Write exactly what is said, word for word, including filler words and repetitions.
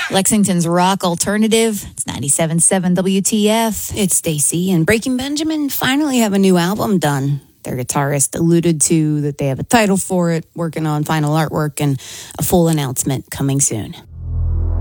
Lexington's rock alternative. It's ninety-seven point seven W T F. It's Stacy, and Breaking Benjamin finally have a new album done. Their guitarist alluded to that they have a title for it, working on final artwork, and a full announcement coming soon.